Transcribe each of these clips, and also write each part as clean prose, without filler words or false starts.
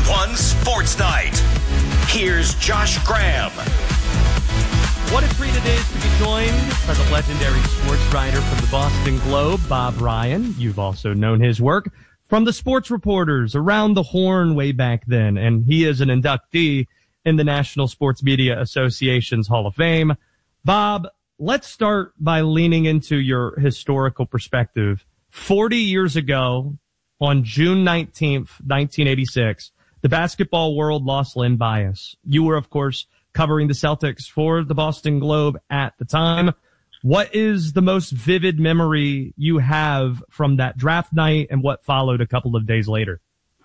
1 Sports Night. Here's Josh Graham. What a treat it is to be joined by the legendary sports writer from the Boston Globe, Bob Ryan. You've also known his work from the sports reporters around the Horn way back then, and he is an inductee in the National Sports Media Association's Hall of Fame. Bob, let's start by leaning into your historical perspective. 40 years ago, on June 19th, 1986, the basketball world lost Len Bias. You were, of course, covering the Celtics for the Boston Globe at the time. What is the most vivid memory you have from that draft night and what followed a couple of days later?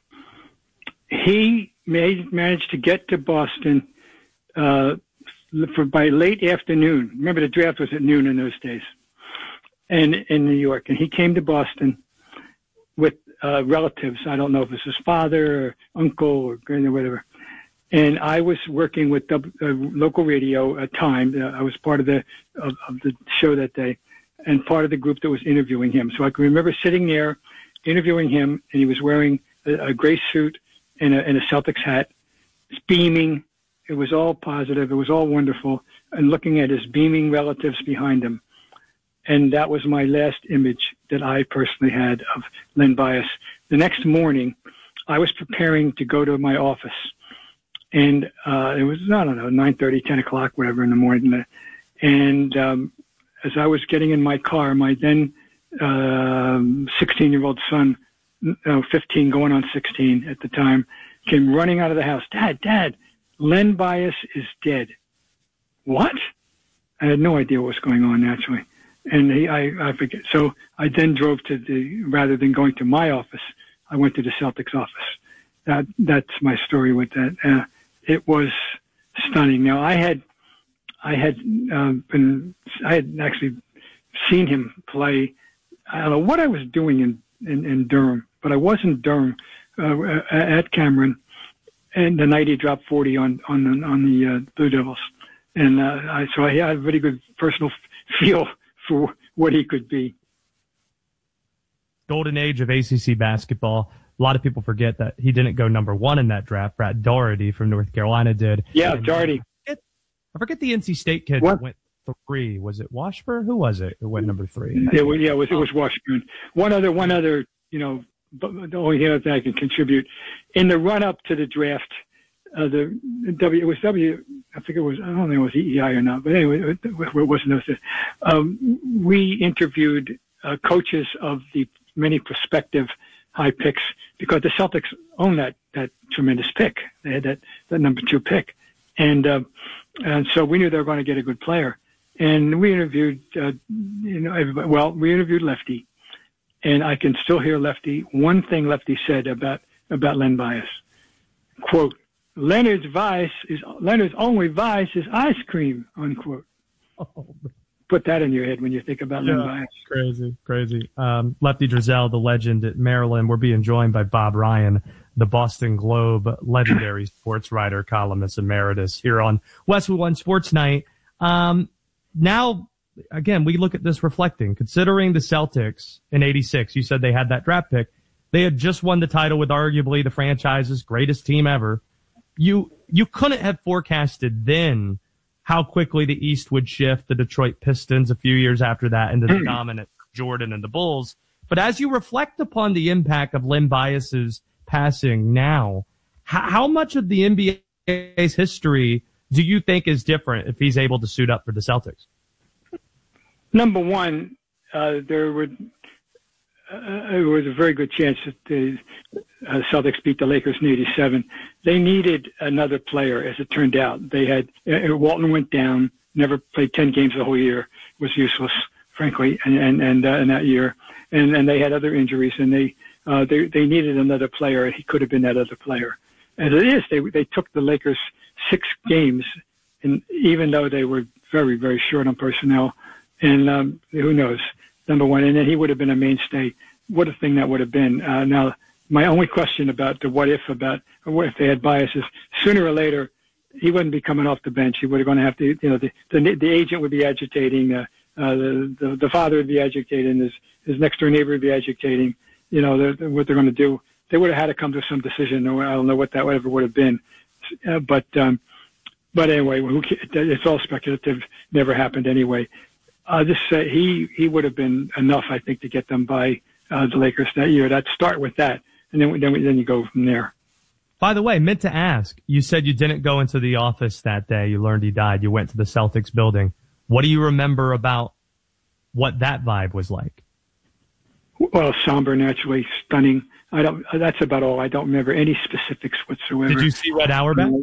He managed to get to Boston by late afternoon. Remember, the draft was at noon in those days, and in New York. And he came to Boston with relatives. I don't know if it was his father or uncle or whatever. And I was working with local radio at Time. I was part of the show that day and part of the group that was interviewing him. So I can remember sitting there interviewing him, and he was wearing a gray suit and a Celtics hat. It's beaming. It was all positive. It was all wonderful. And looking at his beaming relatives behind him. And that was my last image that I personally had of Len Bias. The next morning, I was preparing to go to my office. And it was, I don't know, 9:30, 10 o'clock, whatever in the morning. And as I was getting in my car, my then 16-year-old son, 15 going on 16 at the time, came running out of the house. Dad, Len Bias is dead. What? I had no idea what was going on, naturally. And I forget. So I then drove rather than going to my office, I went to the Celtics office. That's my story with that. It was stunning. Now I had actually seen him play. I don't know what I was doing in Durham, but I was in Durham at Cameron, and the night he dropped 40 on the Blue Devils, and so I had a very good personal feel for what he could be. Golden age of ACC basketball. A lot of people forget that he didn't go number one in that draft. Brad Daugherty from North Carolina did. Yeah, Daugherty. I forget the NC State kid that went 3. Was it Washburn? Who was it who went number 3? It was Washburn. One other, the only other thing I can contribute. In the run-up to the draft, I don't know if it was EEI or not, but anyway, it wasn't those. We interviewed coaches of the many prospective high picks because the Celtics own that tremendous pick. They had that number 2 pick. And so we knew they were going to get a good player. And we interviewed, everybody. Well, we interviewed Lefty, and I can still hear Lefty. One thing Lefty said about Len Bias, quote, Leonard's only vice is ice cream, unquote. Oh. Put that in your head when you think about Len Bias. Crazy. Lefty Driesell, the legend at Maryland. We're being joined by Bob Ryan, the Boston Globe legendary sports writer, columnist emeritus here on Westwood One Sports Night. Now, again, we look at this reflecting, considering the Celtics in 86, you said they had that draft pick. They had just won the title with arguably the franchise's greatest team ever. You couldn't have forecasted then how quickly the East would shift the Detroit Pistons a few years after that into the dominant Jordan and the Bulls. But as you reflect upon the impact of Len Bias's passing now, how much of the NBA's history do you think is different if he's able to suit up for the Celtics? Number one, there was a very good chance that the Celtics beat the Lakers in '87. They needed another player, as it turned out. They had Walton went down, never played 10 games the whole year, was useless, frankly, and in that year. And they had other injuries, and they needed another player. He could have been that other player. As it is, they took the Lakers 6 games, and even though they were very, very short on personnel, and who knows, number one, and then he would have been a mainstay. What a thing that would have been. Now, my only question about the what if they had biases, sooner or later, he wouldn't be coming off the bench. He would have going to have to, the agent would be agitating, the father would be agitating, his next door neighbor would be agitating, what they're going to do they would have had to come to some decision. Or I don't know what that ever would have been. But anyway, it's all speculative. Never happened anyway. Just say he would have been enough, I think, to get them by the Lakers that year. That start with that, and then you go from there. By the way, meant to ask, you said you didn't go into the office that day. You learned he died. You went to the Celtics building. What do you remember about what that vibe was like? Well, somber, naturally, stunning. That's about all. I don't remember any specifics whatsoever. Did you see Red Auerbach?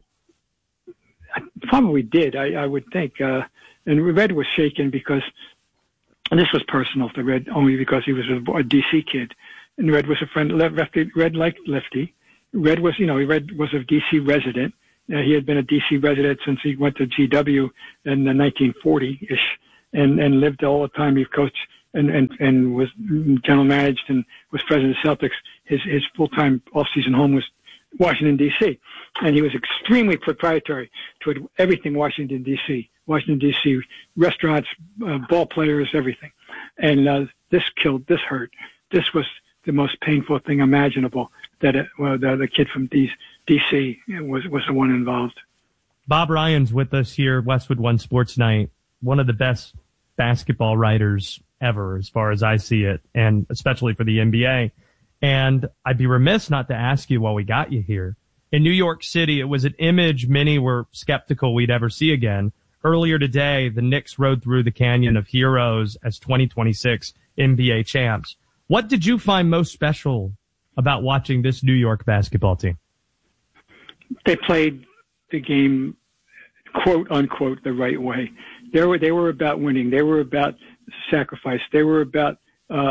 I probably did. I would think. And Red was shaken because, and this was personal to Red, only because he was a DC kid, and Red was a friend. Red liked Lefty. Red was a DC resident. He had been a DC resident since he went to GW in the 1940-ish, and lived all the time. He coached and was general managed and was president of Celtics. His full-time off-season home was Washington, D.C., and he was extremely proprietary toward everything Washington, D.C. Washington, D.C., restaurants, ball players, everything. And this hurt. This was the most painful thing imaginable, that the kid from D.C. was the one involved. Bob Ryan's with us here, Westwood One Sports Night, one of the best basketball writers ever, as far as I see it, and especially for the NBA. And I'd be remiss not to ask you while we got you here. In New York City, it was an image many were skeptical we'd ever see again. Earlier today, the Knicks rode through the Canyon of Heroes as 2026 NBA champs. What did you find most special about watching this New York basketball team? They played the game, quote unquote, the right way. They were about winning. They were about sacrifice. They were about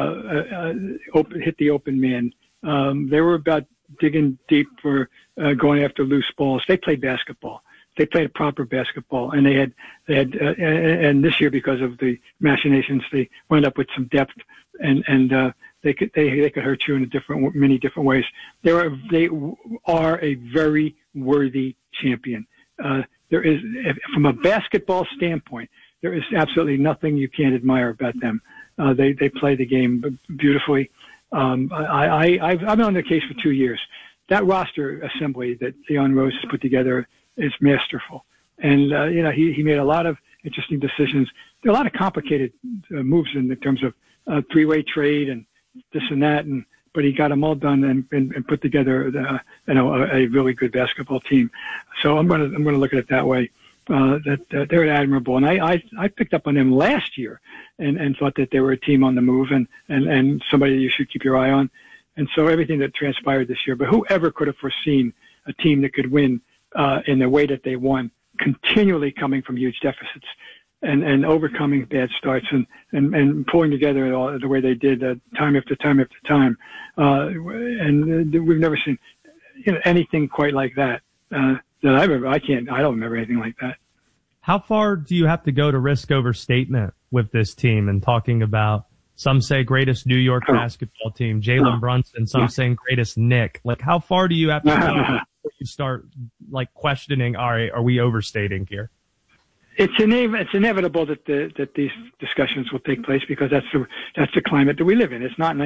hit the open man. They were about digging deep for going after loose balls. They played basketball. They played proper basketball, and they had and this year, because of the machinations, they wound up with some depth, and they could hurt you in many different ways. They are a very worthy champion. There is, from a basketball standpoint, there is absolutely nothing you can't admire about them. They play the game beautifully. I've been on their case for 2 years. That roster assembly that Leon Rose has put together is masterful. And, he made a lot of interesting decisions. There are a lot of complicated moves in terms of three-way trade and this and that, but he got them all done and put together a really good basketball team. So I'm going to look at it that way. That they're admirable, and I picked up on them last year and thought that they were a team on the move and somebody you should keep your eye on. And so everything that transpired this year, but whoever could have foreseen a team that could win in the way that they won, continually coming from huge deficits and overcoming bad starts and pulling together the way they did time after time after time. And we've never seen anything quite like that. I don't remember anything like that. How far do you have to go to risk overstatement with this team and talking about, some say greatest New York basketball team, Jalen Brunson, some saying greatest Nick? Like, how far do you have to go before you start questioning, all right, are we overstating here? It's inevitable that these discussions will take place, because that's the climate that we live in. It's not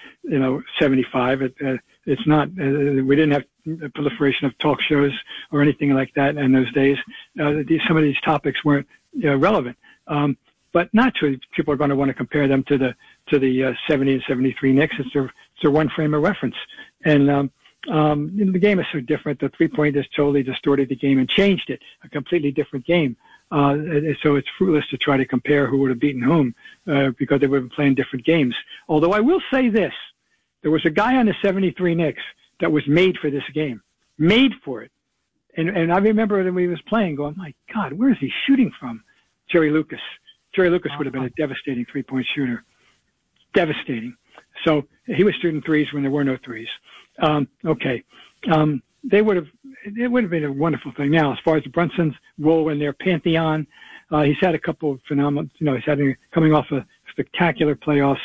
1975. It's not. We didn't have a proliferation of talk shows or anything like that in those days. Some of these topics weren't relevant. But naturally, people are going to want to compare them to the 70 and 73 Knicks. It's their one frame of reference, and the game is so different. The 3-point has totally distorted the game and changed it. A completely different game. So it's fruitless to try to compare who would have beaten whom, because they would have been playing different games. Although I will say this, there was a guy on the 73 Knicks that was made for this game, made for it. And I remember when he was playing going, my God, where is he shooting from? Jerry Lucas. Jerry Lucas would have been a devastating 3-point shooter. Devastating. So he was shooting threes when there were no threes. It would have been a wonderful thing. Now, as far as Brunson's role in their pantheon, he's had a couple of phenomenal, coming off a spectacular playoffs,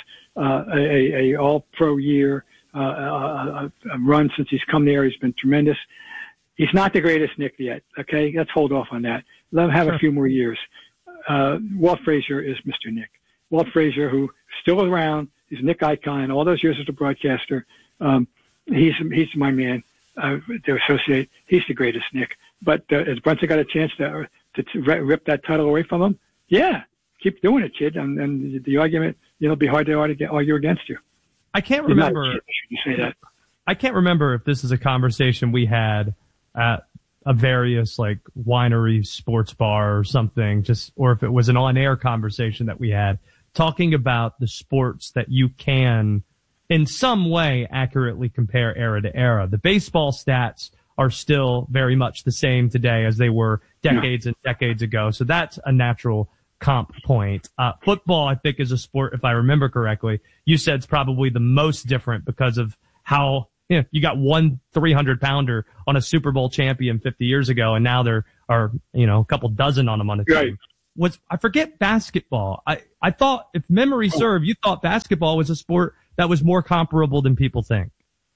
a all-pro year, a run since he's come there. He's been tremendous. He's not the greatest Nick yet. Okay. Let's hold off on that. Let him have a few more years. Walt Frazier is Mr. Nick. Walt Frazier, who's still around, he's a Nick icon, all those years as a broadcaster. he's my man to associate. He's the greatest, Nick. But has Brunson got a chance to rip that title away from him? Yeah, keep doing it, kid. And the argument, it'll be hard to argue against you. I can't remember. You say that. I can't remember if this is a conversation we had at a various like winery sports bar or something, or if it was an on-air conversation that we had talking about the sports that you can in some way accurately compare era to era. The baseball stats are still very much the same today as they were decades and decades ago. So that's a natural comp point. Football, I think, is a sport, if I remember correctly, you said it's probably the most different because of how you got one 300-pounder on a Super Bowl champion 50 years ago, and now there are, a couple dozen on them on a team. Right. I forget basketball. I thought, if memory served, you thought basketball was a sport that was more comparable than people think.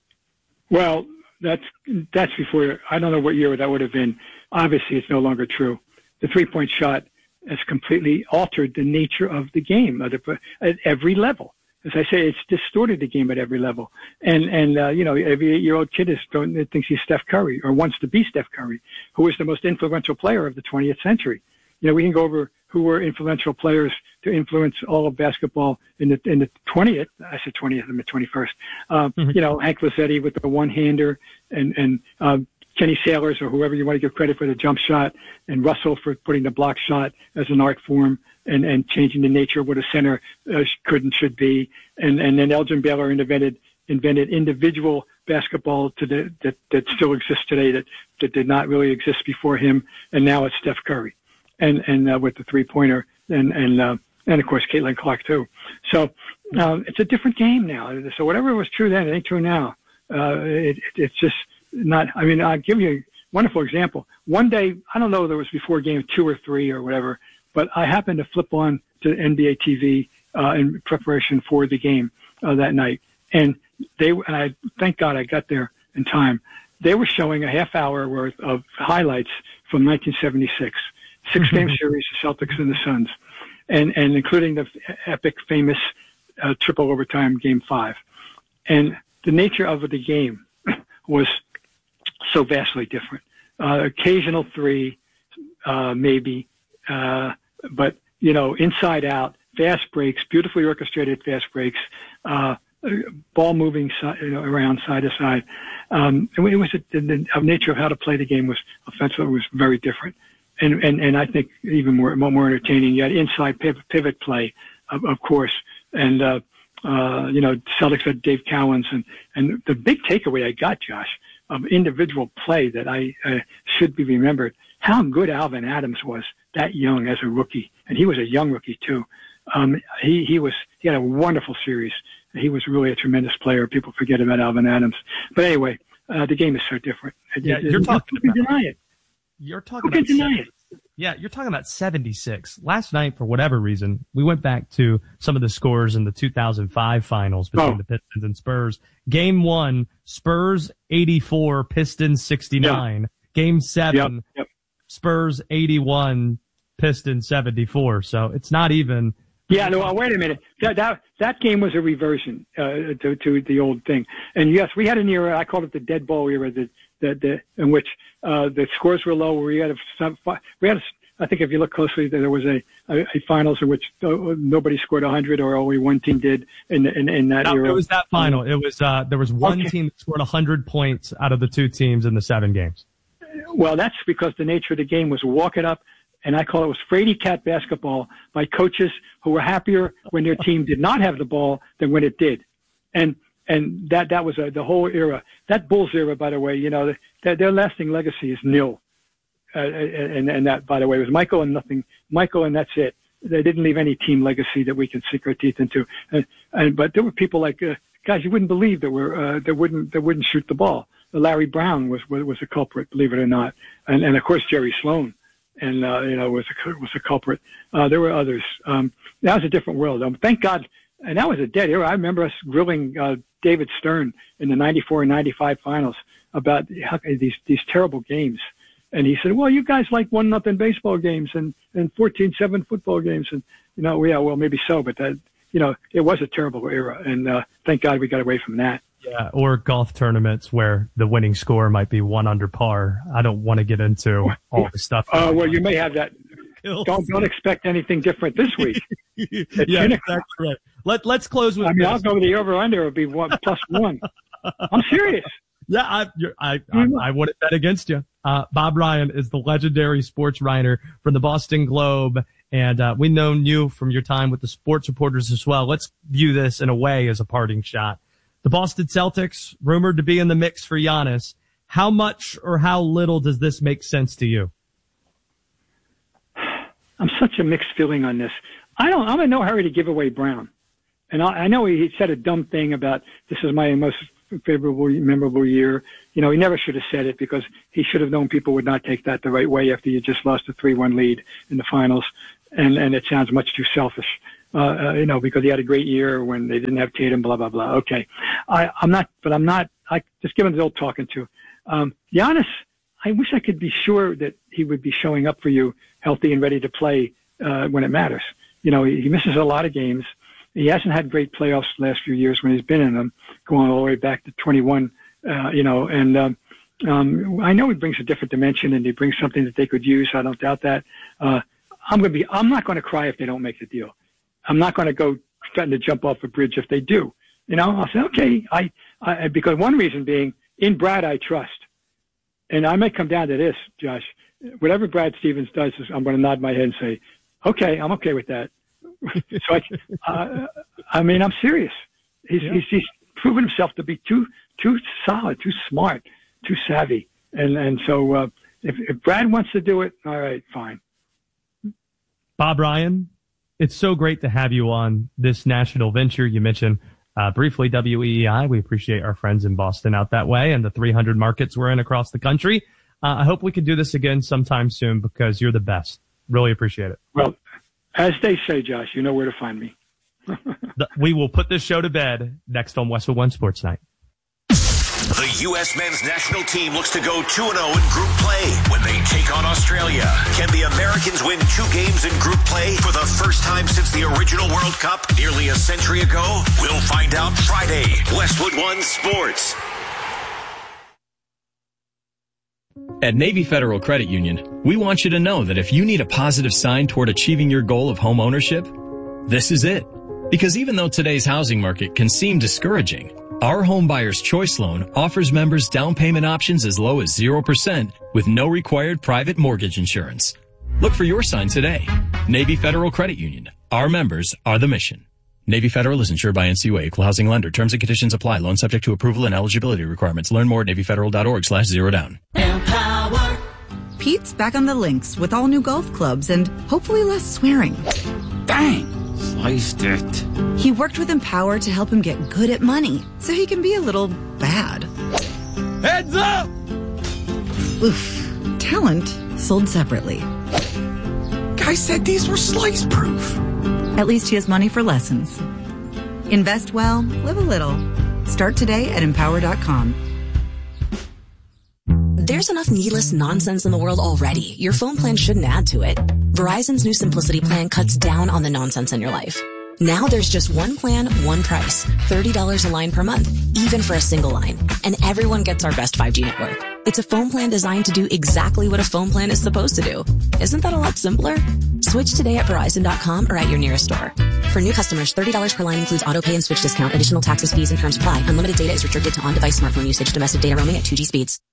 Well, that's before, I don't know what year that would have been. Obviously, it's no longer true. The three-point shot has completely altered the nature of the game at every level. As I say, it's distorted the game at every level. And every 8-year-old kid thinks he's Steph Curry or wants to be Steph Curry, who was the most influential player of the 20th century. We can go over who were influential players to influence all of basketball in the 20th. I said 20th, I meant 21st. Hank Lazzetti with the one-hander and Kenny Sailors or whoever you want to give credit for the jump shot, and Russell for putting the block shot as an art form and changing the nature of what a center could and should be. And then Elgin Baylor invented individual basketball that still exists today that did not really exist before him. And now it's Steph Curry and with the three-pointer and of course Caitlin Clark too. So it's a different game now. So whatever was true then, it ain't true now. It's just not. I mean, I'll give you a wonderful example. One day, I don't know whether it was before game 2 or 3 or whatever, but I happened to flip on to NBA TV in preparation for the game that night, and I thank God I got there in time. They were showing a half hour worth of highlights from 1976, 6-game series, the Celtics and the Suns, and including the epic, famous triple overtime game 5. And the nature of the game was so vastly different. Occasional three, maybe, but inside out, fast breaks, beautifully orchestrated fast breaks, ball moving around side to side. It was the nature of how to play the game was offensive. It was very different, and I think even more entertaining. You had inside pivot play, of course, and Celtics had Dave Cowens, and the big takeaway I got, Josh, of individual play that I should be remembered, how good Alvin Adams was that young as a rookie, and he was a young rookie too. He had a wonderful series. He was really a tremendous player. People forget about Alvin Adams, but anyway, the game is so different. You're talking about deny it. You're talking about deny it. Yeah, you're talking about 76. Last night, for whatever reason, we went back to some of the scores in the 2005 finals between the Pistons and Spurs. Game 1, Spurs 84, Pistons 69. Yeah. Game 7, Spurs 81, Pistons 74. So it's not even. Yeah, no, wait a minute. That game was a reversion to the old thing. And yes, we had an era, I called it the dead ball era, in which the scores were low. We had I think if you look closely, there was a finals in which nobody scored 100 or only one team did in that era. It was that final. It was there was one team that scored 100 points out of the 2 teams in the 7 games. Well, that's because the nature of the game was walk it up, and I call it was Frady Cat basketball by coaches who were happier when their team did not have the ball than when it did, and that was the whole era. That Bulls era, by the way, their lasting legacy is nil. And that, by the way, was Michael and nothing. Michael and that's it. They didn't leave any team legacy that we can sink our teeth into. But there were people like guys you wouldn't believe that wouldn't shoot the ball. Larry Brown was a culprit, believe it or not, and of course Jerry Sloan, and was a culprit. There were others. That was a different world. Thank God. And that was a dead era. I remember us grilling David Stern in the 94 and 95 finals about these terrible games. And he said, well, you guys like 1-0 baseball games and 14-7 football games. And, yeah, well, maybe so. But that, it was a terrible era. And thank God we got away from that. Yeah, or golf tournaments where the winning score might be 1 under par. I don't want to get into all the stuff. Well, you may have that. Don't expect anything different this week. Yeah, exactly right. Let's close with. I'll go with the over/under. It'll be +1. I'm serious. Yeah, I wouldn't bet against you. Bob Ryan is the legendary sports writer from the Boston Globe, and we've known you from your time with the sports reporters as well. Let's view this in a way as a parting shot. The Boston Celtics, rumored to be in the mix for Giannis. How much or how little does this make sense to you? I'm such a mixed feeling on this. I'm in no hurry to give away Brown. And I know he said a dumb thing about this is my most memorable year. He never should have said it because he should have known people would not take that the right way after you just lost a 3-1 lead in the finals. And it sounds much too selfish. Because he had a great year when they didn't have Tatum, blah, blah, blah. Okay. I'm not, just give him the old talking to. Giannis, I wish I could be sure that he would be showing up for you healthy and ready to play, when it matters. He misses a lot of games. He hasn't had great playoffs the last few years when he's been in them, going all the way back to 21, I know he brings a different dimension and he brings something that they could use. I don't doubt that. I'm not going to cry if they don't make the deal. I'm not going to go threaten to jump off a bridge if they do. I'll say, okay, because one reason being in Brad, I trust. And I may come down to this, Josh, whatever Brad Stevens does, I'm going to nod my head and say, okay, I'm okay with that. So I'm serious. He's proven himself to be too solid, too smart, too savvy. And so, if Brad wants to do it, all right, fine. Bob Ryan, it's so great to have you on this national venture. You mentioned briefly WEEI. We appreciate our friends in Boston out that way and the 300 markets we're in across the country. I hope we can do this again sometime soon because you're the best. Really appreciate it. Well, as they say, Josh, you know where to find me. We will put this show to bed next on Westwood One Sports Night. The U.S. men's national team looks to go 2-0 in group play when they take on Australia. Can the Americans win 2 games in group play for the first time since the original World Cup nearly a century ago? We'll find out Friday. Westwood One Sports. At Navy Federal Credit Union, we want you to know that if you need a positive sign toward achieving your goal of home ownership, this is it. Because even though today's housing market can seem discouraging, our Home Buyer's Choice Loan offers members down payment options as low as 0% with no required private mortgage insurance. Look for your sign today. Navy Federal Credit Union. Our members are the mission. Navy Federal is insured by NCUA, Equal Housing Lender. Terms and conditions apply. Loan subject to approval and eligibility requirements. Learn more at NavyFederal.org/zerodown. Empower. Pete's back on the links with all new golf clubs and hopefully less swearing. Dang! Sliced it. He worked with Empower to help him get good at money so he can be a little bad. Heads up! Oof. Talent sold separately. Guy said these were slice-proof. At least he has money for lessons. Invest well, live a little. Start today at Empower.com. There's enough needless nonsense in the world already. Your phone plan shouldn't add to it. Verizon's new Simplicity plan cuts down on the nonsense in your life. Now there's just one plan, one price. $30 a line per month, even for a single line. And everyone gets our best 5G network. It's a phone plan designed to do exactly what a phone plan is supposed to do. Isn't that a lot simpler? Switch today at Verizon.com or at your nearest store. For new customers, $30 per line includes auto pay and switch discount. Additional taxes, fees, and terms apply. Unlimited data is restricted to on-device smartphone usage. Domestic data roaming at 2G speeds.